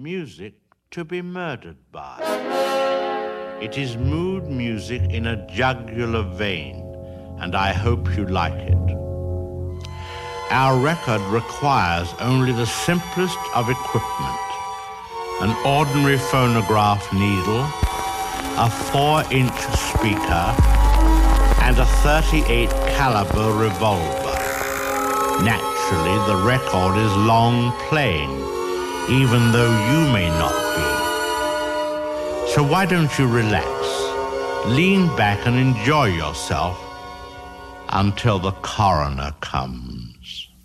music to be murdered by. It is mood music in a jugular vein, and I hope you like it. Our record requires only the simplest of equipment: an ordinary phonograph needle, a 4-inch speaker, and a .38 caliber revolver. Naturally, the record is long playing, even though you may not be. So why don't you relax, lean back and enjoy yourself until the coroner comes.